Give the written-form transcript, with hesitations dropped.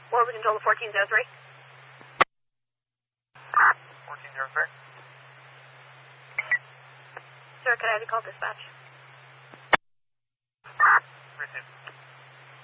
What was the control of 1403? 1403. Sir, could I have you call dispatch? Received.